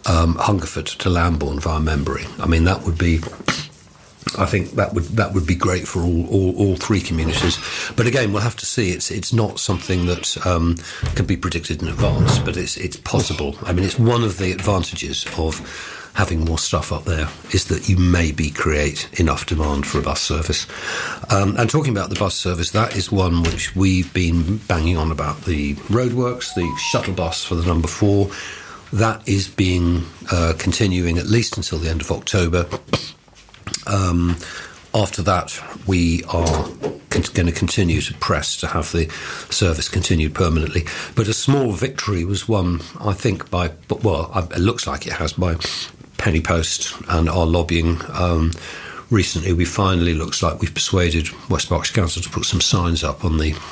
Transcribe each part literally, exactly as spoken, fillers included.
um, Hungerford to Lambourne via Membury. I mean, that would be... I think that would that would be great for all, all, all three communities. But again, we'll have to see. It's it's not something that um, can be predicted in advance, but it's it's possible. I mean, it's one of the advantages of having more stuff up there is that you maybe create enough demand for a bus service. Um, and talking about the bus service, that is one which we've been banging on about. The roadworks, the shuttle bus for the number four, that is being uh, continuing at least until the end of October. Um, after that, we are con- going to continue to press to have the service continued permanently. But a small victory was won, I think, by, well, it looks like it has, by Penny Post and our lobbying. Um, recently, we finally, looks like we've persuaded West Berkshire Council to put some signs up on the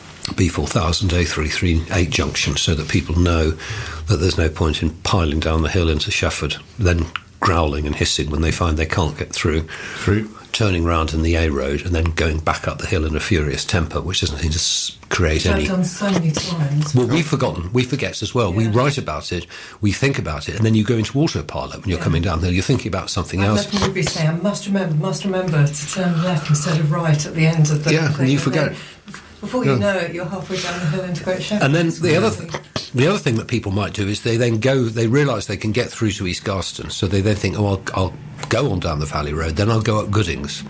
B four thousand A three thirty-eight junction so that people know that there's no point in piling down the hill into Shefford, then growling and hissing when they find they can't get through, through turning round in the A road and then going back up the hill in a furious temper, which doesn't seem to s- create Which any... I've done so many times. Well, we've forgotten. We forget as well. Yeah. We write about it, we think about it, and then you go into autopilot when you're yeah. coming down the hill. You're thinking about something I've else. I've left me say, I must remember, must remember to turn left instead of right at the end of the Yeah, thing. and you forget. Before you yeah. know it, you're halfway down the hill into Great Shefford. And then the other, th- the other thing that people might do is they then go, they realise they can get through to East Garston, so they then think, oh, I'll, I'll go on down the Valley Road, then I'll go up Goodings.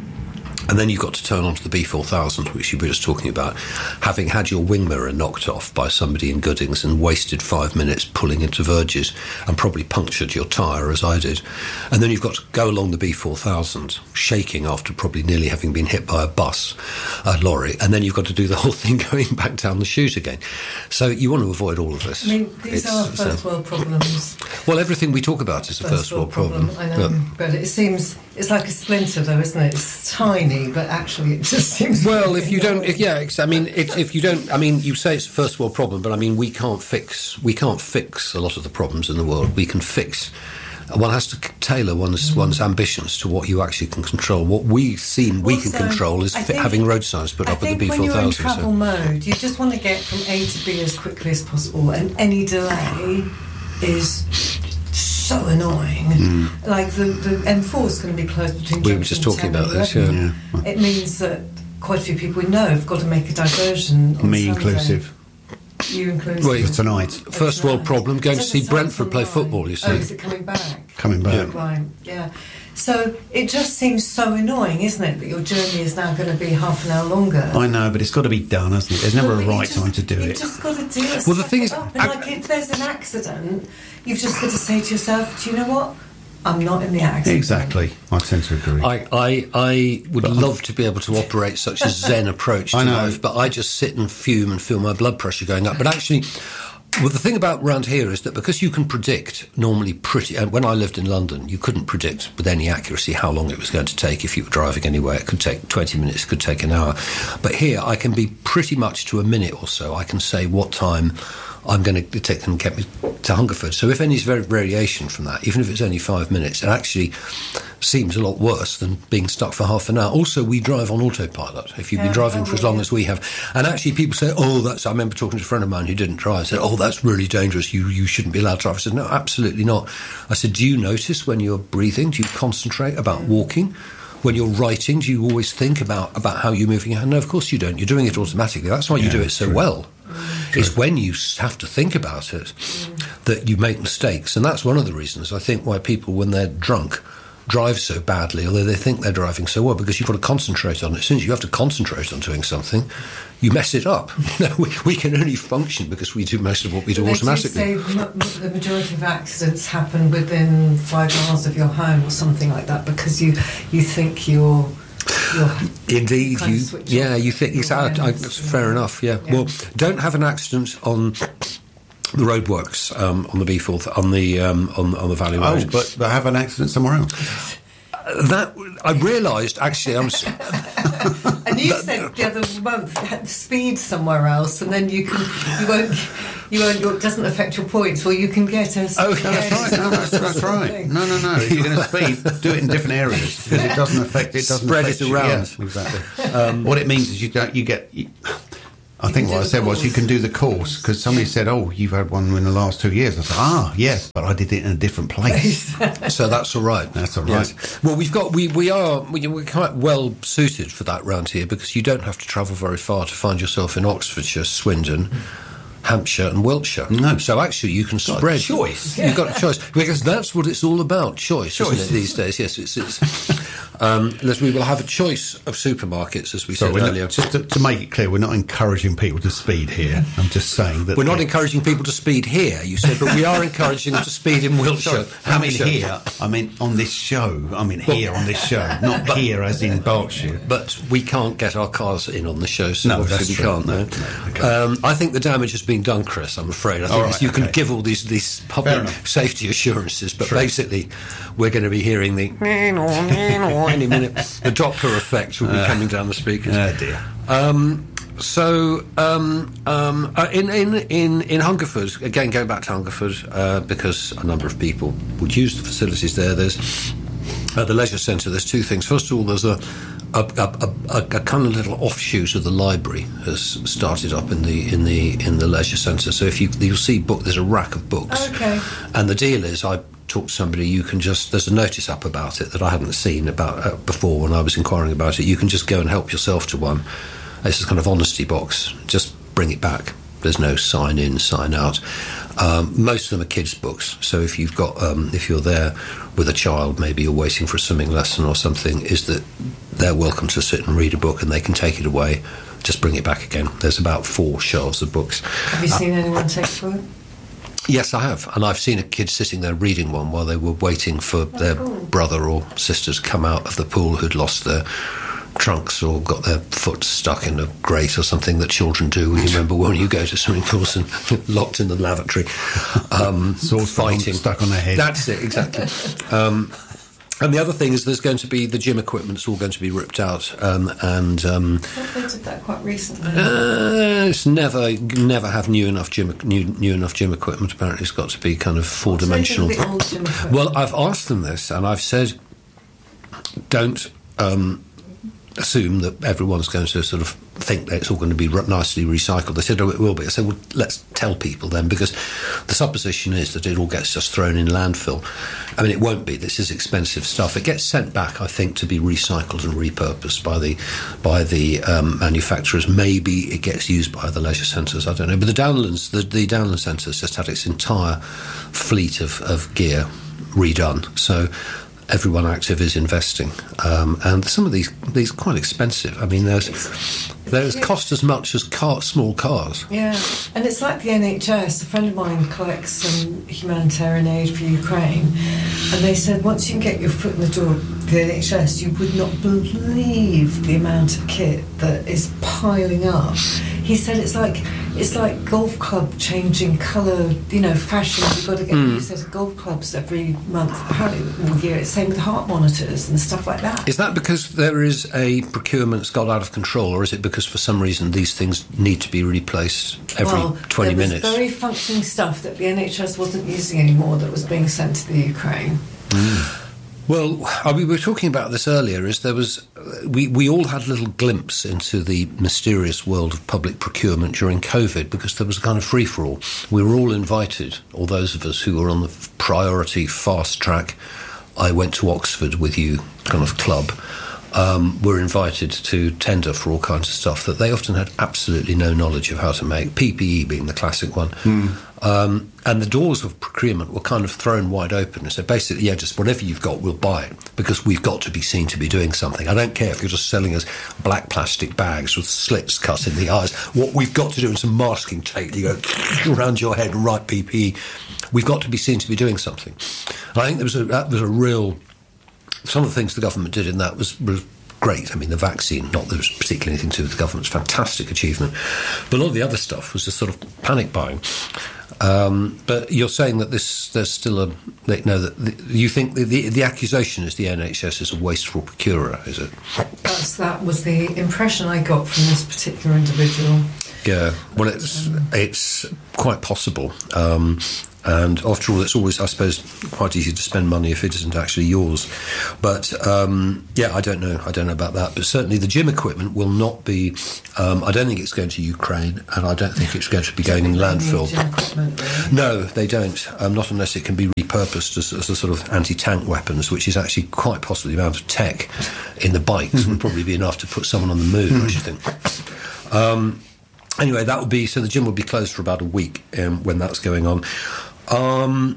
And then you've got to turn onto the B four thousand, which you were just talking about, having had your wing mirror knocked off by somebody in Goodings and wasted five minutes pulling into verges and probably punctured your tyre, as I did. And then you've got to go along the B four thousand, shaking after probably nearly having been hit by a bus, a lorry, and then you've got to do the whole thing going back down the chute again. So you want to avoid all of this. I mean, these it's, are first world problems. Well, everything we talk about is a first, first world, world problem. problem. I know, but, but it seems... It's like a splinter, though, isn't it? It's tiny, but actually it just seems... Well, if you don't... If, yeah, I mean, if, if you don't... I mean, you say it's a first world problem, but, I mean, we can't fix... We can't fix a lot of the problems in the world. We can fix... One has to tailor one's mm. one's ambitions to what you actually can control. What we seem we also, can control is fi- having road signs put I up at the B four thousand. I think thousand. when you're in travel so. mode, you just want to get from A to B as quickly as possible, and any delay is... so annoying. Mm. Like the, the M four is going to be closed between. We were just talking about this. Yeah. yeah. It means that quite a few people we know have got to make a diversion. On Me Sunday. inclusive. You inclusive. Well, for tonight. First tonight. world problem. Going to see Brentford play football. You see. Oh, is it coming back? Coming back. Yeah. Right. Yeah. So it just seems so annoying, isn't it, that your journey is now going to be half an hour longer? I know, but it's got to be done, hasn't it? There's never well, a right just, time to do you've it. You've just got to do it. Well, the thing is, and like if there's an accident, you've just got to say to yourself, do you know what? I'm not in the accident. Exactly. I tend to agree. I, I, I would but love to be able to operate such a zen approach to I know. life, but I just sit and fume and feel my blood pressure going up. But actually, well, the thing about round here is that because you can predict normally pretty... And when I lived in London, you couldn't predict with any accuracy how long it was going to take if you were driving anywhere. It could take twenty minutes, it could take an hour. But here, I can be pretty much to a minute or so. I can say what time I'm going to take them and get me to Hungerford. So if any variation from that, even if it's only five minutes, it actually seems a lot worse than being stuck for half an hour. Also, we drive on autopilot. If you've yeah, been driving oh, for as long yeah. as we have. And actually people say, oh, that's... I remember talking to a friend of mine who didn't drive, said, oh, that's really dangerous. You you shouldn't be allowed to drive. I said, no, absolutely not. I said, do you notice when you're breathing? Do you concentrate about walking? When you're writing, do you always think about, about how you're moving your hand? No, of course you don't. You're doing it automatically. That's why you yeah, do it so true. well. Mm. It's when you have to think about it mm. that you make mistakes. And that's one of the reasons, I think, why people, when they're drunk, drive so badly, although they think they're driving so well, because you've got to concentrate on it. As soon as you have to concentrate on doing something, you mess it up. No, we, we can only function because we do most of what we do they automatically. Do say the majority of accidents happen within five miles of your home or something like that, because you, you think you're... Indeed, you yeah, you think it's out. That's fair enough. Yeah. yeah. Well, don't have an accident on the roadworks um, on the B four on the um, on on the Valley Road. Oh, but, but have an accident somewhere else. Uh, that I realised actually. I'm. And you said the other month had speed somewhere else, and then you can you won't you won't it doesn't affect your points, or you can get a. Oh, that's right. No, that's, that's right. No, no, no. If you're going to speed, do it in different areas because it doesn't affect. It doesn't spread affect it around. You. Yeah, exactly. Um, what it means is you don't. You get. You, I think can what do I the said was course. you can do the course, because somebody said, oh, you've had one in the last two years. I said, ah, yes, but I did it in a different place. So that's all right. That's all right. Yes. Well, we've got we we are we, we're quite well suited for that round here, because you don't have to travel very far to find yourself in Oxfordshire, Swindon, Hampshire and Wiltshire. No. So actually you can Got a spread choice. You've got a choice, because that's what it's all about, choice, Choice. isn't it, these days? Yes, it's, it's um, Les, we will have a choice of supermarkets, as we So said we're not, earlier. just to, to make it clear, we're not encouraging people to speed here. I'm just saying that We're not encouraging people to speed here, you said, but we are encouraging them to speed in Wiltshire. I mean Hampshire. here. I mean on this show. I mean here on this show, not here as in Berkshire. But we can't get our cars in on the show, so No, obviously that's we true. can't. No. No, no, we can't. Um, I think the damage has been done, Chris. I'm afraid. I think All right, you can okay. give all these these Fair public enough. safety assurances, but True. basically, we're going to be hearing the any minute. The Doppler effect will be Uh, coming down the speakers. Oh dear. Um, so um, um, uh, in, in in in Hungerford, again going back to Hungerford, uh, because a number of people would use the facilities there. There's at the leisure centre. There's two things. First of all, there's a a, a, a, a kind of little offshoot of the library has started up in the in the in the leisure centre. So if you you'll see book, there's a rack of books. Okay. And the deal is, I talked to somebody. You can just there's a notice up about it that I hadn't seen about uh, before when I was inquiring about it. You can just go and help yourself to one. It's a kind of honesty box. Just bring it back. There's no sign in, sign out. Um, most of them are kids' books. So if you've got, um, if you're there with a child, maybe you're waiting for a swimming lesson or something, is that they're welcome to sit and read a book, and they can take it away. Just bring it back again. There's about four shelves of books. Have you seen anyone take to it? Yes, I have, and I've seen a kid sitting there reading one while they were waiting for their cool. brother or sister to come out of the pool who'd lost their trunks or got their foot stuck in a grate or something that children do. You remember when you go to swimming pools and locked in the lavatory, um, Sauce fighting, stuck on their head. That's it, exactly. um, and the other thing is, there's going to be the gym equipment's all going to be ripped out, um, and um, I thought they did that quite recently. uh, it's never never have new enough gym new new enough gym equipment. Apparently, it's got to be kind of four So they think dimensional. the old gym equipment- Well, I've asked them this, and I've said, don't um, assume that everyone's going to sort of think that it's all going to be re- nicely recycled. They said, oh, it will be. I said, well, let's tell people then, because the supposition is that it all gets just thrown in landfill. I mean, it won't be. This is expensive stuff. It gets sent back, I think, to be recycled and repurposed by the by the um, manufacturers. Maybe it gets used by the leisure centres. I don't know. But the Downlands, the, the Downland Centre's just had its entire fleet of, of gear redone. So everyone active is investing, um, and some of these these are quite expensive. I mean, there's there's cost as much as car, small cars. Yeah, and it's like the N H S. A friend of mine collects some humanitarian aid for Ukraine, and they said once you can get your foot in the door of the N H S, you would not believe the amount of kit that is piling up. He said it's like it's like golf club changing colour, you know, fashion. You've got to get a new set of golf clubs every month, apparently all year. It's same with heart monitors and stuff like that. Is that because there is a procurement that's got out of control, or is it because for some reason these things need to be replaced every well, twenty there was minutes? very functioning stuff that the N H S wasn't using anymore that was being sent to the Ukraine. Well, uh, we were talking about this earlier. Is there was uh, we we all had a little glimpse into the mysterious world of public procurement during COVID, because there was a kind of free for all. We were all invited, or those of us who were on the priority fast track, I went to Oxford with you kind of club. Um, were invited to tender for all kinds of stuff that they often had absolutely no knowledge of how to make, P P E being the classic one. Mm. Um, and the doors of procurement were kind of thrown wide open and said, basically, yeah, just whatever you've got, we'll buy it, because we've got to be seen to be doing something. I don't care if you're just selling us black plastic bags with slits cut in the eyes. What we've got to do is some masking tape. You go around your head and write P P E. We've got to be seen to be doing something. And I think there was a, that was a real... Some of the things the government did in that was, was great. I mean, the vaccine, not that there was particularly anything to do with the government's fantastic achievement, but a lot of the other stuff was just sort of panic buying. Um, but you're saying that this, there's still a, that, no, that the, you think the, the, the accusation is the N H S is a wasteful procurer, is it? That's, that was the impression I got from this particular individual. Yeah, well, it's it's quite possible. Um, And after all, it's always, I suppose, quite easy to spend money if it isn't actually yours. But um, yeah, I don't know. I don't know about that. But certainly, the gym equipment will not be. Um, I don't think it's going to Ukraine, and I don't think it's going to be going in landfill. Really? No, they don't. Um, not unless it can be repurposed as, as a sort of anti-tank weapons, which is actually quite possibly the amount of tech in the bikes mm-hmm. would probably be enough to put someone on the moon. Mm-hmm. I should think. Um, anyway, that would be so. The gym would be closed for about a week um, when that's going on. Um,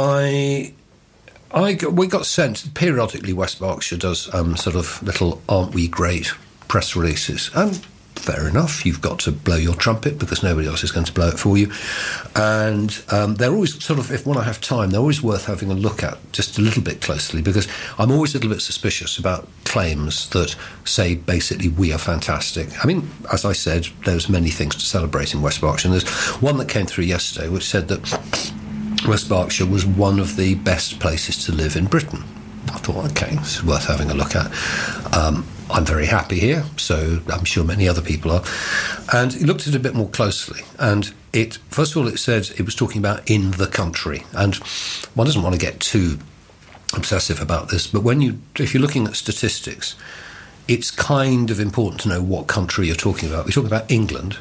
I, I, got, we got sent periodically. West Berkshire does um, sort of little "Aren't we great?" press releases, and fair enough. You've got to blow your trumpet because nobody else is going to blow it for you. And um, they're always sort of, if when I have time, they're always worth having a look at just a little bit closely, because I'm always a little bit suspicious about claims that say basically we are fantastic. I mean, as I said, there's many things to celebrate in West Berkshire. And there's one that came through yesterday which said that West Berkshire was one of the best places to live in Britain. I thought, OK, this is worth having a look at. Um, I'm very happy here, so I'm sure many other people are. And he looked at it a bit more closely, and it, first of all, it said it was talking about in the country. And one doesn't want to get too obsessive about this, but when you, if you're looking at statistics, it's kind of important to know what country you're talking about. We're talking about England,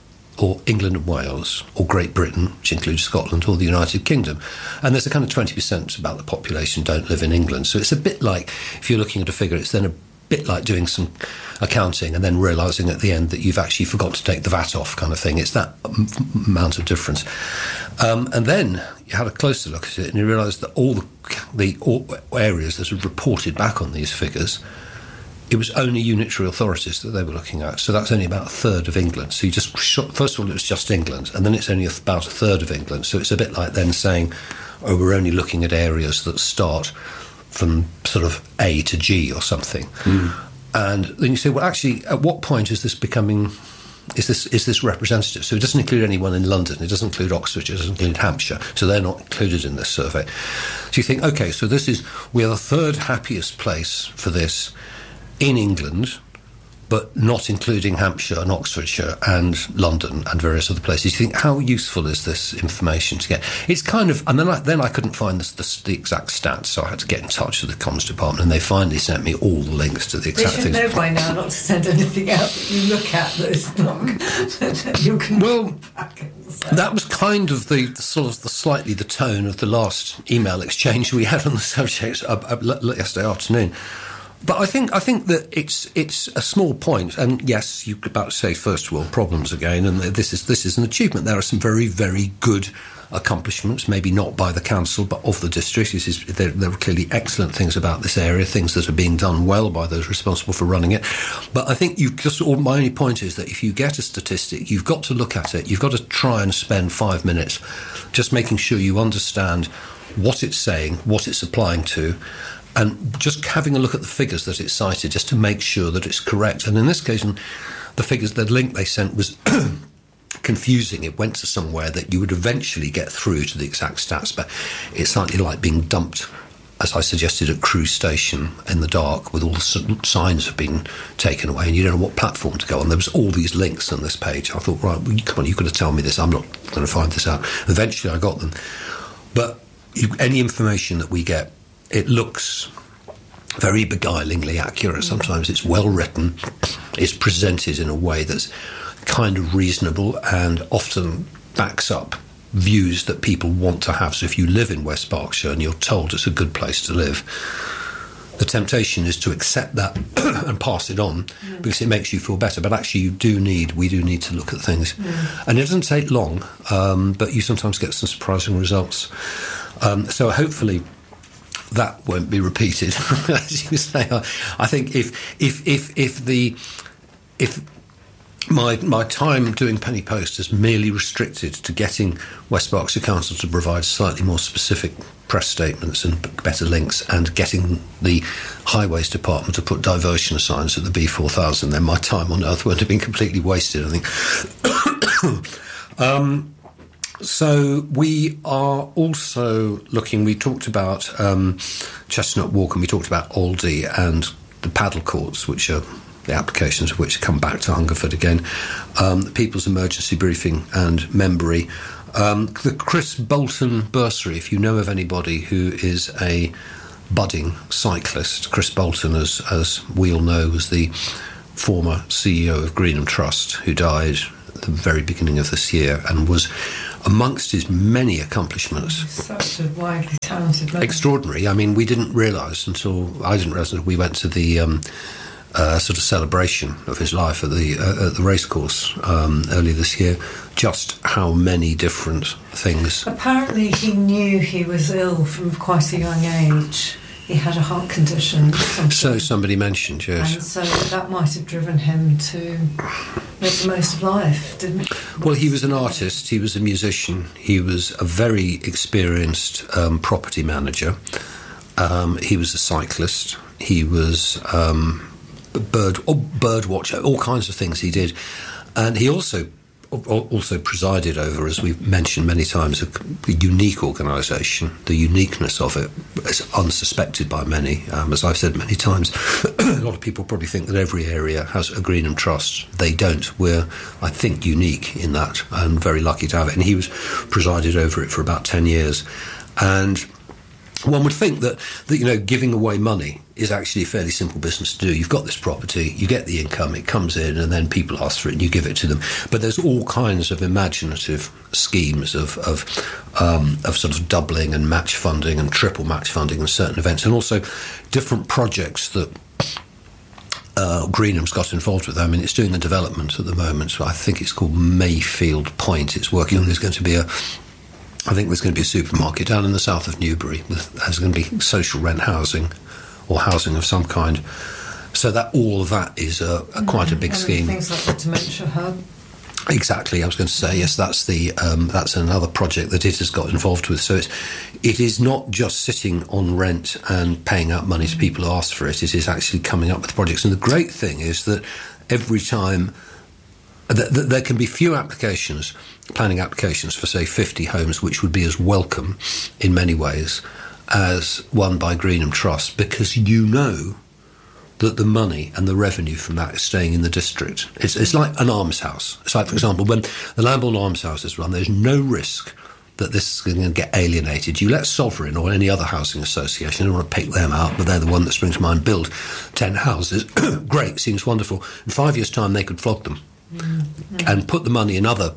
or England and Wales, or Great Britain, which includes Scotland, or the United Kingdom. And there's a kind of twenty percent about the population don't live in England. So it's a bit like, if you're looking at a figure, it's then a bit like doing some accounting and then realising at the end that you've actually forgot to take the V A T off kind of thing. It's that m- amount of difference. Um, and then you had a closer look at it and you realised that all the, the all areas that had reported back on these figures, it was only unitary authorities that they were looking at. So that's only about a third of England. So you just, first of all, it was just England, and then it's only about a third of England. So it's a bit like then saying, oh, we're only looking at areas that start from sort of A to G or something. Mm. And then you say, well, actually, at what point is this becoming, is this is this representative? So it doesn't include anyone in London, it doesn't include Oxfordshire, it doesn't include Hampshire, so they're not included in this survey. So you think, OK, so this is, we're the third happiest place for this in England, but not including Hampshire and Oxfordshire and London and various other places. You think, how useful is this information to get? It's kind of, and then I, then I couldn't find the, the, the exact stats, so I had to get in touch with the comms department, and they finally sent me all the links to the exact things. things. They should know by now not to send anything out that you look at that is not. You can well, that was kind of the, the sort of the slightly the tone of the last email exchange we had on the subject uh, uh, yesterday afternoon. But I think I think that it's it's a small point, and yes, you're about to say first world problems again, and this is this is an achievement. There are some very very good accomplishments, maybe not by the council, but of the district. This is, there, there are clearly excellent things about this area, things that are being done well by those responsible for running it. But I think you just, all, my only point is that if you get a statistic, you've got to look at it. You've got to try and spend five minutes just making sure you understand what it's saying, what it's applying to, and just having a look at the figures that it's cited just to make sure that it's correct. And in this case, the figures, the link they sent was confusing. It went to somewhere that you would eventually get through to the exact stats, but it's slightly like being dumped, as I suggested, at Crewe Station in the dark, with all the signs have been taken away and you don't know what platform to go on. There was all these links on this page. I thought, right, well, come on, you've got to tell me this. I'm not going to find this out. Eventually I got them. But you, any information that we get, it looks very beguilingly accurate. Sometimes it's well written, it's presented in a way that's kind of reasonable and often backs up views that people want to have. So if you live in West Berkshire and you're told it's a good place to live, the temptation is to accept that and pass it on yeah. because it makes you feel better. But actually you do need, we do need to look at things. Yeah. And it doesn't take long, um, but you sometimes get some surprising results. Um, so hopefully that won't be repeated. As you say, I, I think if if if if the if my my time doing Penny Post is merely restricted to getting West Berkshire Council to provide slightly more specific press statements and better links, and getting the Highways Department to put diversion signs at the B four thousand, then my time on earth won't have been completely wasted, I think. um, So we are also looking, we talked about um, Chestnut Walk, and we talked about Aldi and the paddle courts, which are the applications of which come back to Hungerford again. Um, the People's Emergency Briefing and Membury Um, the Chris Bolton Bursary, if you know of anybody who is a budding cyclist, Chris Bolton, as, as we all know, was the former C E O of Greenham Trust, who died at the very beginning of this year, and was, amongst his many accomplishments, such a widely talented man. Extraordinary. I mean, we didn't realise until, I didn't realise until we went to the um, uh, sort of celebration of his life at the uh, at the racecourse um, earlier this year, just how many different things. Apparently he knew he was ill from quite a young age. He had a heart condition. So somebody mentioned, yes. And so that might have driven him to make the most of life, didn't it? Well, he was an artist, he was a musician, he was a very experienced um, property manager, um, he was a cyclist, he was um, a bird, oh, bird watcher, all kinds of things he did. And he also also presided over, as we've mentioned many times, a, a unique organisation. The uniqueness of it is unsuspected by many. Um, as I've said many times, a lot of people probably think that every area has a Greenham Trust. They don't. We're, I think, unique in that, and very lucky to have it. And he was presided over it for about ten years. And one would think that, that, you know, giving away money is actually a fairly simple business to do. You've got this property, you get the income, it comes in, and then people ask for it and you give it to them. But there's all kinds of imaginative schemes of of, um, of sort of doubling and match funding and triple match funding in certain events, and also different projects that uh, Greenham's got involved with. I mean, it's doing the development at the moment, so I think it's called Mayfield Point. It's working on, there's going to be a I think there's going to be a supermarket down in the south of Newbury. There's going to be social rent housing or housing of some kind. So that all of that is a, a quite a big and scheme. Things like the dementia hub. Exactly. I was going to say, yes, that's the um, that's another project that it has got involved with. So it's, it is not just sitting on rent and paying out money to people who ask for it. It is actually coming up with projects. And the great thing is that every time th- th- there can be few applications, planning applications for, say, fifty homes, which would be as welcome in many ways as one by Greenham Trust, because you know that the money and the revenue from that is staying in the district. It's, it's like an almshouse. It's like, for example, when the Lambourne Almshouse is run, there's no risk that this is going to get alienated. You let Sovereign or any other housing association, I don't want to pick them out, but they're the one that springs to mind, build ten houses. Great, seems wonderful. In five years' time, they could flog them. Mm-hmm. And put the money in other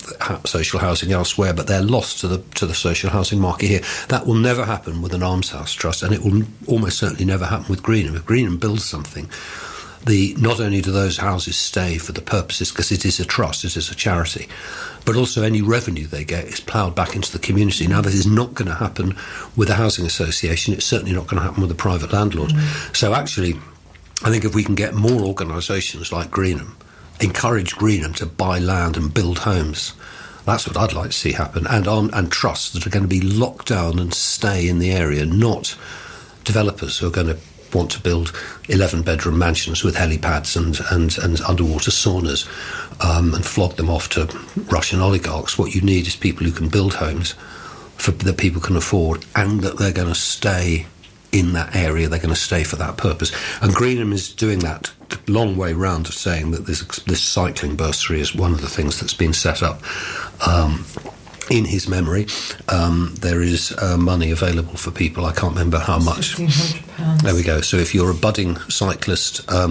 social housing elsewhere, but they're lost to the to the social housing market here. That will never happen with an almshouse trust, and it will almost certainly never happen with Greenham. If Greenham builds something, the not only do those houses stay for the purposes, because it is a trust, it is a charity, but also any revenue they get is ploughed back into the community. Now, this is not going to happen with a housing association. It's certainly not going to happen with a private landlord. Mm-hmm. So actually, I think if we can get more organisations like Greenham, encourage Greenham to buy land and build homes, that's what I'd like to see happen, and on and trusts that are going to be locked down and stay in the area, not developers who are going to want to build eleven bedroom mansions with helipads and, and, and underwater saunas um, and flog them off to Russian oligarchs. What you need is people who can build homes for, that people can afford, and that they're going to stay in that area, they're going to stay for that purpose. And Greenham is doing that long way round to saying that this this cycling bursary is one of the things that's been set up um, in his memory. Um, there is uh, money available for people. I can't remember how much. fifteen hundred pounds. There we go. So if you're a budding cyclist, um,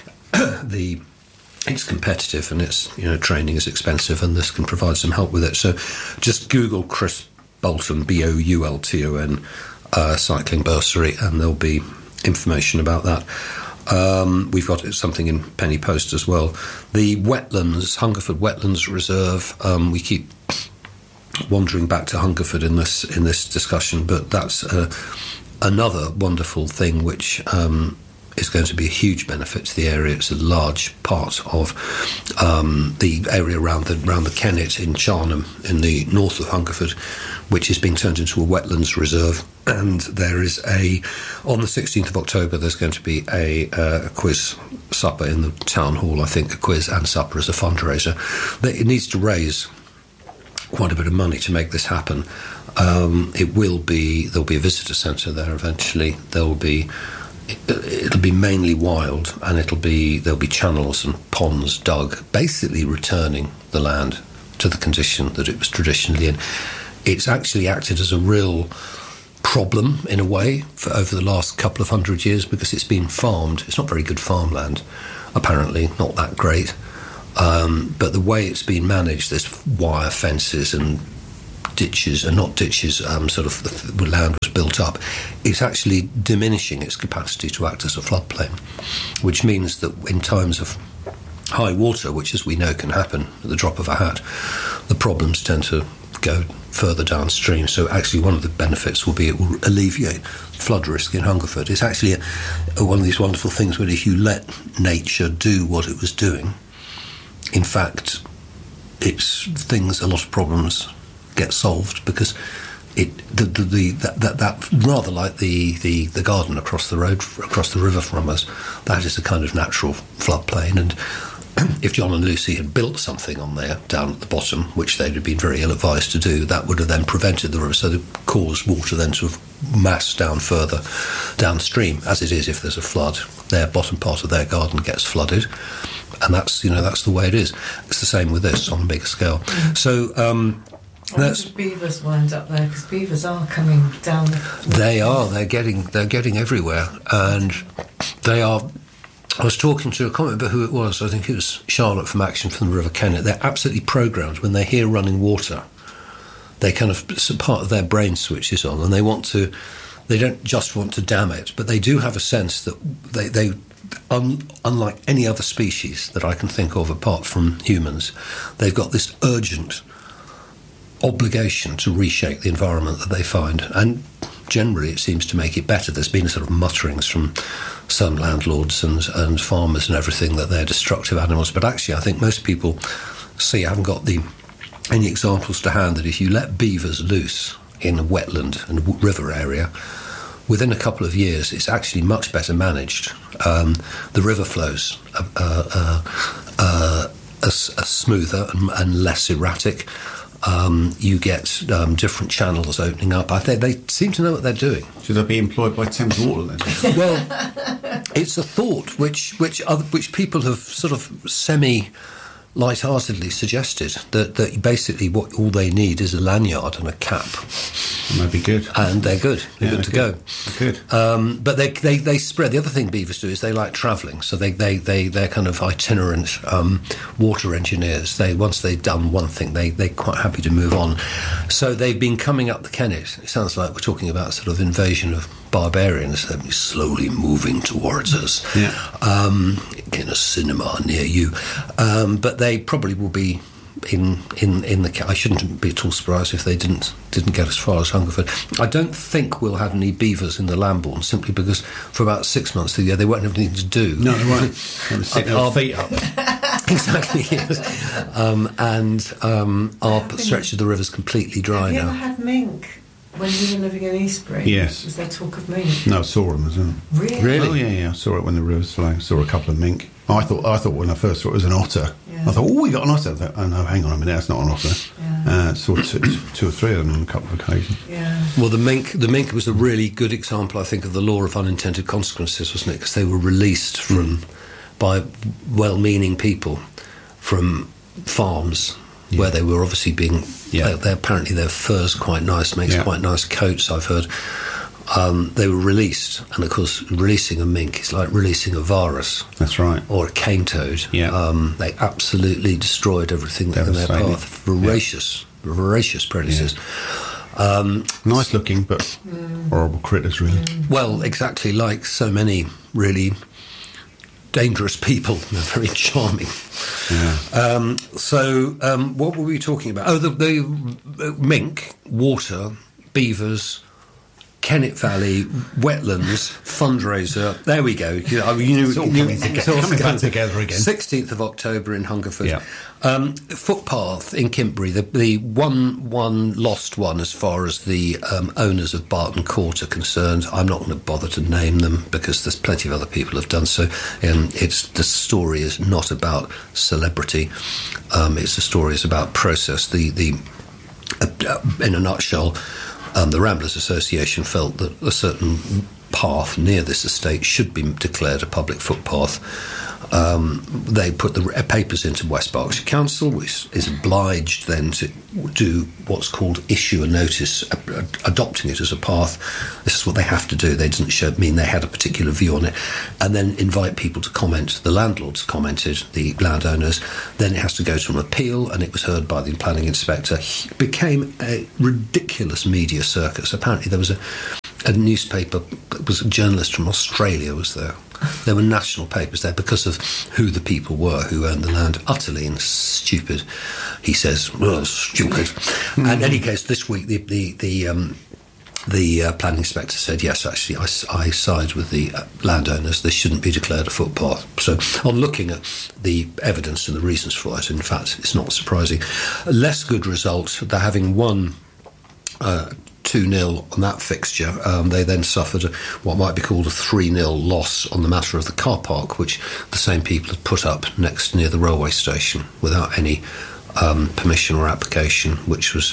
the it's competitive, and it's, you know, training is expensive, and this can provide some help with it. So just Google Chris Bolton, B O U L T O N, uh, cycling bursary, and there'll be information about that. Um, we've got something in Penny Post as well. The wetlands, Hungerford Wetlands Reserve. Um, we keep wandering back to Hungerford in this in this discussion, but that's uh, another wonderful thing which um, is going to be a huge benefit to the area. It's a large part of um, the area around the around the Kennet in Charnham, in the north of Hungerford, which is being turned into a wetlands reserve. And there is a, on the sixteenth of October, there's going to be a, uh, a quiz supper in the town hall, I think, a quiz and supper as a fundraiser. It needs to raise quite a bit of money to make this happen. Um, it will be, there'll be a visitor centre there eventually. There will be, it'll be mainly wild, and it'll be, there'll be channels and ponds dug, basically returning the land to the condition that it was traditionally in. It's actually acted as a real problem in a way for over the last couple of hundred years because it's been farmed. It's not very good farmland, apparently, not that great. Um, but the way it's been managed, there's wire fences and ditches, and not ditches, um, sort of the land was built up, it's actually diminishing its capacity to act as a floodplain, which means that in times of high water, which as we know can happen at the drop of a hat, the problems tend to go further downstream. So actually one of the benefits will be it will alleviate flood risk in Hungerford. It's actually a, a, one of these wonderful things where if you let nature do what it was doing, in fact, it's things, a lot of problems get solved because it the, the, the that, that that rather like the, the, the garden across the road, across the river from us, that is a kind of natural floodplain. And if John and Lucy had built something on there down at the bottom, which they'd have been very ill advised to do, that would have then prevented the river, so it caused water then to have massed down further downstream, as it is if there's a flood. Their bottom part of their garden gets flooded, and that's, you know, that's the way it is. It's the same with this on a bigger scale. Mm. So um, that's beavers will end up there because beavers are coming down. They are. They're getting. They're getting everywhere, and they are. I was talking to, I can't remember who it was, I think it was Charlotte from Action from the River Kennet. They're absolutely programmed when they hear running water. They kind of, part of their brain switches on, and they want to, they don't just want to dam it, but they do have a sense that they, they un, unlike any other species that I can think of apart from humans, they've got this urgent obligation to reshape the environment that they find. And generally it seems to make it better. There's been sort of mutterings from some landlords and, and farmers and everything that they're destructive animals, but actually I think most people see, I haven't got the any examples to hand, that if you let beavers loose in a wetland and a river area, within a couple of years it's actually much better managed. Um, the river flows uh, uh, uh, are, are smoother and, and less erratic. Um, you get um, different channels opening up. I think they seem to know what they're doing. Should I be employed by Thames Water then? Well, it's a thought which which other, which people have sort of semi lightheartedly suggested, that, that basically what all they need is a lanyard and a cap. Might be good. And they're good. They're yeah, good to good. go. Good. Um, but they, they they spread. The other thing beavers do is they like travelling. So they, they, they, they're kind of itinerant um, water engineers. They Once they've done one thing, they, they're quite happy to move on. So they've been coming up the Kennet. It sounds like we're talking about sort of invasion of barbarians. They're slowly moving towards us. Yeah. Um, in a cinema near you. Um, but they probably will be in in in the. I shouldn't be at all surprised if they didn't didn't get as far as Hungerford. I don't think we'll have any beavers in the Lambourne, simply because for about six months of the year they won't have anything to do. No, they won't. They'll sit their feet up. Exactly. Yes. Um, and um, our stretch of the river's completely dry have you now. Ever had mink when you were living in Eastbury? Yes. Was there talk of mink? No, I saw them as well. Really? Really? Oh yeah, yeah. I saw it when the river was flowing. Saw a couple of mink. I thought, I thought when I first saw it, it was an otter. Yeah. I thought, oh, we got an otter. I thought, oh no, hang on a minute, that's not an otter. Yeah. Uh, saw two, two or three of them on a couple of occasions. Yeah. Well, the mink, the mink was a really good example, I think, of the law of unintended consequences, wasn't it? Because they were released from mm. by well-meaning people from farms yeah. where they were obviously being. Yeah. They, they apparently their fur's quite nice, makes yeah. quite nice coats. I've heard. Um, they were released, and of course, releasing a mink is like releasing a virus. That's right. Or a cane toad. Yeah. Um, they absolutely destroyed everything in their path. Voracious, yeah. voracious predators. Yeah. Um, nice looking, but mm. horrible critters, really. Mm. Well, exactly like so many really dangerous people. They're very charming. Yeah. Um, so, um, what were we talking about? Oh, the, the uh, mink, water, beavers, Kennet Valley, wetlands, fundraiser. There we go. You know, you it's all you, coming, together, it's all coming back together again. sixteenth of October in Hungerford. Yeah. Um, footpath in Kintbury, the, the one one lost one as far as the um, owners of Barton Court are concerned. I'm not going to bother to name them because there's plenty of other people have done so. Um, it's the story is not about celebrity. Um, it's the story is about process. The the uh, in a nutshell. Um, the Ramblers Association felt that a certain path near this estate should be declared a public footpath. Um, they put the papers into West Berkshire Council, which is obliged then to do what's called issue a notice, uh, adopting it as a path. This is what they have to do. They didn't show, mean they had a particular view on it, and then invite people to comment. The landlords commented, the landowners. Then it has to go to an appeal, and it was heard by the planning inspector. It became a ridiculous media circus. Apparently, there was a, a newspaper. It was a journalist from Australia was there. There were national papers there because of who the people were who owned the land. Utterly and stupid, he says. Well, stupid. Mm-hmm. And in any case, this week the the the, um, the uh, planning inspector said, yes, actually, I, I side with the uh, landowners. This shouldn't be declared a footpath. So, on looking at the evidence and the reasons for it, in fact, it's not surprising. A less good result. They're having one. Uh, two nil on that fixture. Um, they then suffered a, what might be called a three nil loss on the matter of the car park, which the same people had put up next near the railway station without any um, permission or application, which was,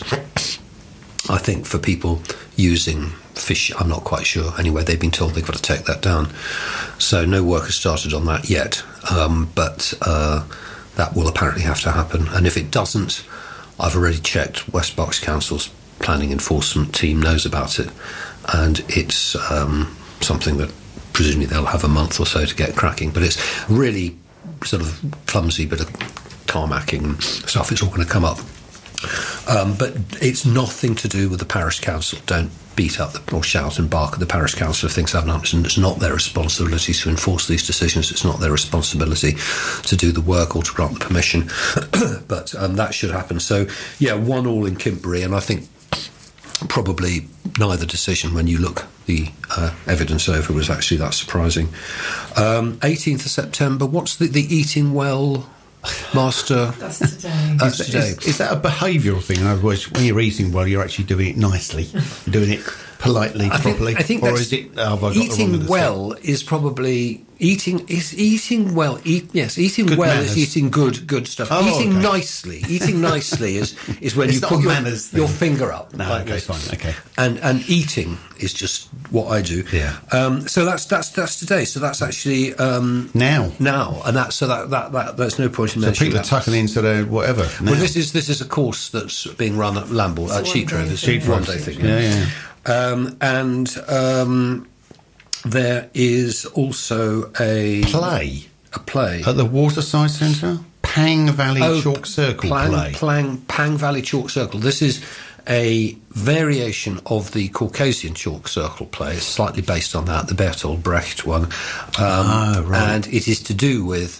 I think, for people using fish. I'm not quite sure. Anyway, they've been told they've got to take that down. So no work has started on that yet, um, but uh, that will apparently have to happen. And if it doesn't, I've already checked West Berkshire Council's planning enforcement team knows about it, and it's um, something that presumably they'll have a month or so to get cracking, but it's really sort of clumsy bit of tarmacking and stuff. It's all going to come up, um, but it's nothing to do with the parish council. Don't beat up the, or shout and bark at the parish council if things haven't happened. It's not their responsibility to enforce these decisions. It's not their responsibility to do the work or to grant the permission, but um, that should happen. So yeah, one all in Kintbury, and I think probably neither decision, when you look the uh, evidence over, was actually that surprising. Um, eighteenth of September, what's the, the Eating Well Master? That's today. That's is, today. Is, is that a behavioural thing? In other words, when you're eating well, you're actually doing it nicely, you're doing it politely, I think, properly, I think or that's, is it? Oh, have I got eating the wrong well is probably eating. Is eating well? Eat yes, eating Good well manners. is eating good, good stuff. Oh, eating okay. nicely, eating nicely is is when It's you not put a your, manners your thing. finger up. No, like okay, this. fine, okay. And and eating is just what I do. Yeah. Um, so that's that's that's today. So that's actually um, Now, now, and that's so that that, that there's no point in so mentioning people are that. tucking into their whatever. Now. Well, this is this is a course that's being run at Lambourne, at It's a Cheap one-day Drovers, thing, one yeah. day thing. yeah, yeah. Um, and um, there is also a Play a play at the Waterside Centre, Pang Valley Oh, Chalk Circle Plang, play. Plang, Pang Valley Chalk Circle. This is a variation of the Caucasian Chalk Circle play. It's slightly based on that, the Bertolt Brecht one, um, Ah, right. and it is to do with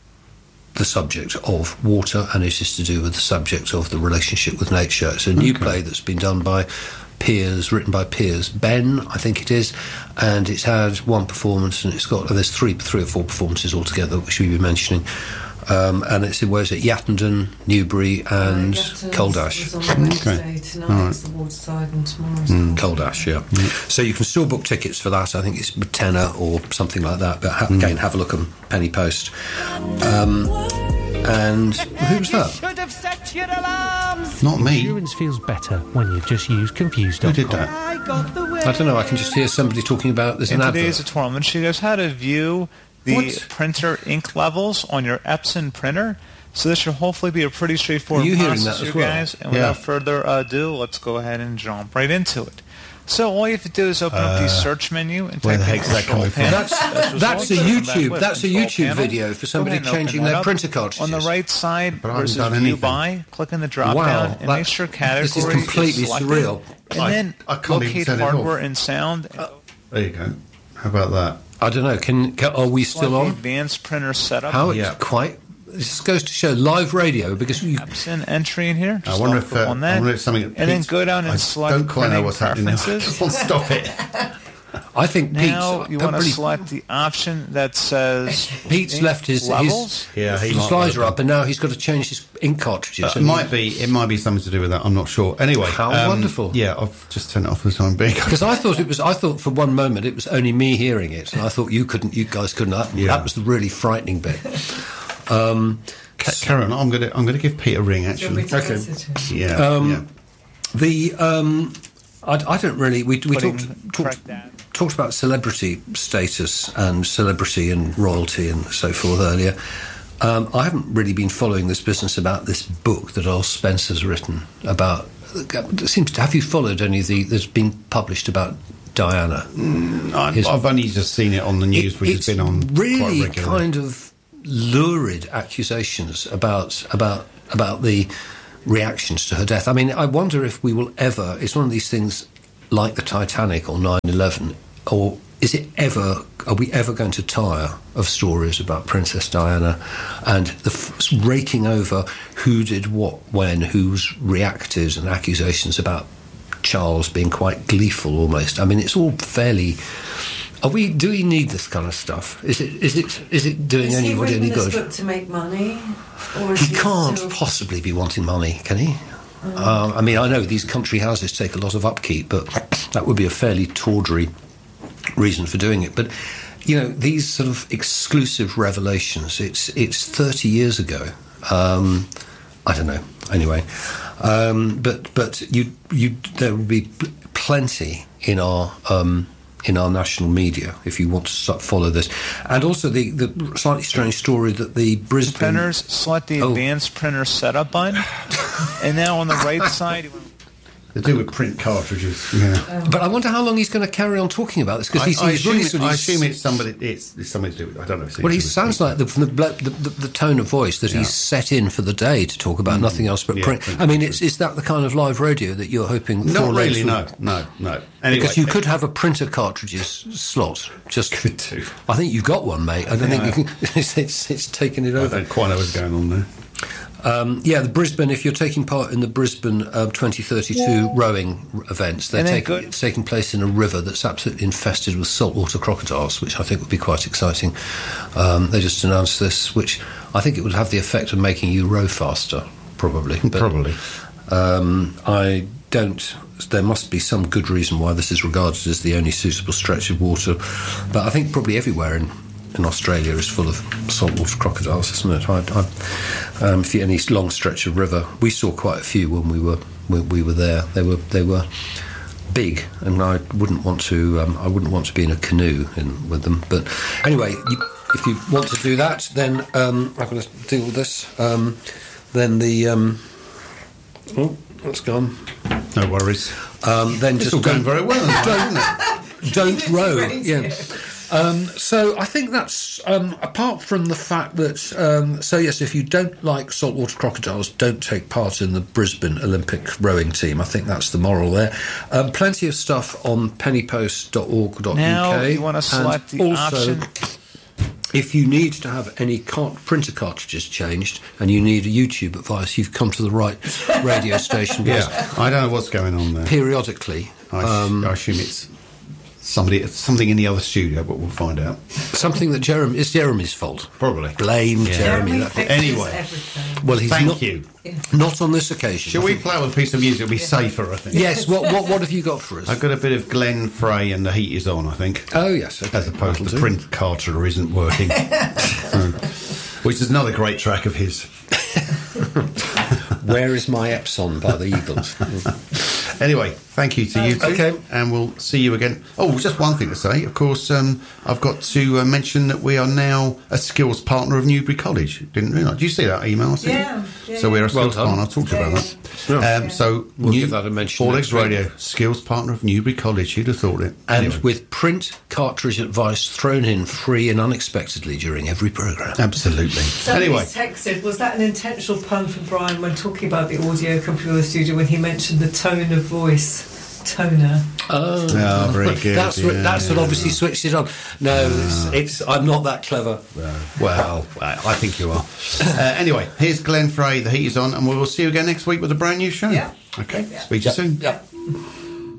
the subject of water, and it is to do with the subject of the relationship with nature. It's a new Okay. play that's been done by Piers, written by Piers Ben, I think it is, and it's had one performance, and it's got there's three, three or four performances altogether, which we've been mentioning. Um, and it's in, where is it? Yattendon, Newbury, and Uh, Yatton's Coldash. was on Wednesday. Okay. Tonight All right. it's the Waterside, and tomorrow's Mm, Coldash. Coldash, yeah. So you can still book tickets for that. I think it's a tenner or something like that. But ha- again, have a look on Penny Post. Um, and who was that? Should have set your alarms. Not me. Insurance feels better when you just use confused Who dot com. did that? I got the way. I don't know. I can just hear somebody talking about there's In an today's advert. tutorial, she knows how to view the What? printer ink levels on your Epson printer. So this should hopefully be a pretty straightforward Are you hearing process, that as you well? guys. And Yeah. without further ado, let's go ahead and jump right into it. So all you have to do is open up the search menu and where type the in heck's that Control coming from? Panel. That's As that's a results, come back YouTube. with That's a Control YouTube Panel. video for Go somebody ahead and open changing that their up. printer cartridges. On the right side, But I haven't versus done View anything. By, click in the drop Wow, down and that- make sure category this is completely selected. surreal. And I- then I can't even locate turn it hardware off. and sound. There you go. How about that? I don't know. Can, can are we Select still the on? advanced printer setup. How Yeah. it's quite. This goes to show live radio because you. Epson entry in here. I Just wonder I'll if, click uh, on I that. wonder if something. and then Pete's- go down and I select don't quite know printing what's happening now. preferences. Come on, stop it. I think Now Pete's you want to probably- select the option that says Pete's ink left his, his levels. Yeah, he his might slider well up, and now he's got to change his ink cartridges. Uh, it And might be. It might be something to do with that. I'm not sure. Anyway, How um, wonderful. Yeah, I've just turned it off for the time being. Because I thought it was, I thought for one moment it was only me hearing it, and I thought you couldn't, you guys couldn't. That, Yeah. that was the really frightening bit. Um, Ca- Karen, I'm gonna. I'm gonna give Pete a ring. Do you want Actually, me to Okay. message him? yeah. Um, yeah. the um, I, I don't really. We we Putting talked correct talked, that. talked about celebrity status and celebrity and royalty and so forth earlier. Um, I haven't really been following this business about this book that Earl Spencer's written about. It seems to, have you followed any of the that's been published about Diana? Mm, I, His, I've only just seen it on the news, it, which has been on really quite regularly. kind of lurid accusations about about about the reactions to her death. I mean, I wonder if we will ever. It's one of these things like the Titanic or nine eleven, or is it ever? Are we ever going to tire of stories about Princess Diana and the f- raking over who did what when, who's reacted, and accusations about Charles being quite gleeful almost? I mean, it's all fairly. Are we? Do we need this kind of stuff? Is it? Is it? Is it doing Is anybody he any written good? this book to make money, or is He he can't still... possibly be wanting money, can he? Mm. Um, I mean, I know these country houses take a lot of upkeep, but that would be a fairly tawdry reason for doing it. But you know, these sort of exclusive revelations. It's it's thirty years ago. Um, I don't know. Anyway, um, but but you you there would be plenty in our. Um, in our national media, if you want to start follow this. And also the, the slightly strange story that the Brisbane... Printers select the Oh. advanced printer setup button, and now on the right side... To do with print cartridges. Yeah. But I wonder how long he's going to carry on talking about this, because he's, I, I, he's assume really it, sort of... I assume it's somebody. It's, it's something to do with. I don't know. If it's Well, he to do with sounds people. like, the, from the, blo- the, the, the tone of voice, that Yeah. he's set in for the day to talk about nothing else but Yeah, print. print I mean, it's, is that the kind of live radio that you're hoping... Not Four Legs really. would- No, no, no. Anyway, Because you could have a printer cartridges slot. Just Could do. I think you've got one, mate. I don't Yeah. think you can... It's, it's, it's taken it I over. don't quite know what's going on there. Um, yeah, the Brisbane, if you're taking part in the Brisbane uh, twenty thirty-two rowing events, they're And then taking, good- it's taking place in a river that's absolutely infested with saltwater crocodiles, which I think would be quite exciting. Um, they just announced this, which I think it would have the effect of making you row faster, probably. But, Probably. Um, I don't... There must be some good reason why this is regarded as the only suitable stretch of water. But I think probably everywhere in... in Australia is full of saltwater crocodiles, isn't it? I, I, um, if you, any long stretch of river, we saw quite a few when we were we, we were there. They were they were big, and I wouldn't want to um, I wouldn't want to be in a canoe in, with them. But anyway, you, if you want to do that, then um, I'm going to deal with this. Um, then the um, oh, that's gone. No worries. Um, then It's just all going don't- very well, isn't it? don't row. Radio. Yeah. Um, so I think that's um, apart from the fact that um, so yes, if you don't like saltwater crocodiles, don't take part in the Brisbane Olympic rowing team. I think that's the moral there. Um, plenty of stuff on pennypost dot org dot U K. Now you want to select And the also, option. if you need to have any cart- printer cartridges changed and you need a YouTube advice, you've come to the right radio station. because Yeah, I don't know what's going on there. Periodically, I, um, I assume it's somebody, something in the other studio, but we'll find out. something that Jeremy is Jeremy's fault. Probably. Blame Yeah. Jeremy. Jeremy That- fixes Anyway. everything. well, he's Thank not, you. not on this occasion. Shall I we think- play with a piece of music? It'll be safer, I think. Yes. What, what what have you got for us? I've got a bit of Glenn Frey and The Heat Is On, I think. Oh yes. Okay. As opposed to That'll the do. print cartridge isn't working. So, which is another great track of his. Where is my Epson by the Eagles? Anyway, thank you to you two. Okay. And we'll see you again. Oh, just one thing to say. Of course, um, I've got to uh, mention that we are now a skills partner of Newbury College. Didn't realise. Did you see that email? I sent you? Yeah, yeah, So we're a Well skills done. partner. I talked Yeah, about yeah. that. Yeah. Um, so We'll give that a mention Four next Legs week. Radio, skills partner of Newbury College. Who'd have thought it? And Anyway. with print cartridge advice thrown in free and unexpectedly during every programme. Absolutely. Somebody's Anyway, texted, was that an intentional pun from Brian when talking about the audio computer studio when he mentioned the tone of voice? Toner. Oh, Oh, very good, That's what, yeah, that's what yeah. obviously switched it on. No, it's, it's I'm not that clever. well, I think you are. Uh, anyway, here's Glenn Frey. The Heat Is On, and we will see you again next week with a brand new show. Yeah. Okay. Yeah. Speak to you soon. Yep.